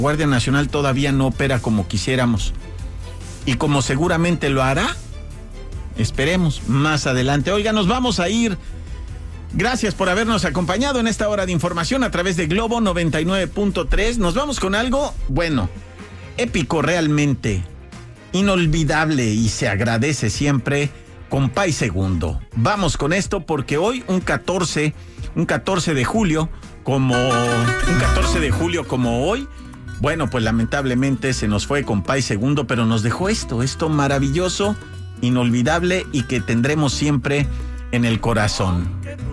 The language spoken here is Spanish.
Guardia Nacional todavía no opera como quisiéramos. Y como seguramente lo hará, esperemos más adelante. Oiga, nos vamos a ir. Gracias por habernos acompañado en esta hora de información a través de Globo 99.3. Nos vamos con algo, bueno, épico realmente, inolvidable y se agradece siempre, Compay Segundo. Vamos con esto porque hoy, un 14 de julio, como hoy, bueno, pues lamentablemente se nos fue Compay Segundo, pero nos dejó esto maravilloso, inolvidable y que tendremos siempre en el corazón.